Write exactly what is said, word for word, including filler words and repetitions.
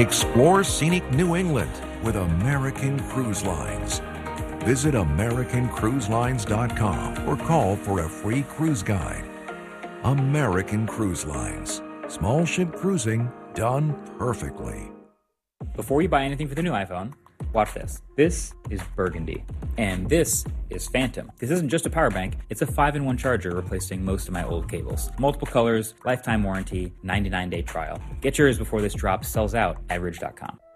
Explore scenic New England with American Cruise Lines. Visit American Cruise Lines dot com or call for a free cruise guide. American Cruise Lines. Small ship cruising done perfectly. Before you buy anything for the new iPhone, watch this. This is burgundy. And this is Phantom. This isn't just a power bank, it's a five in one charger replacing most of my old cables. Multiple colors, lifetime warranty, ninety-nine day trial. Get yours before this drop sells out at ridge dot com.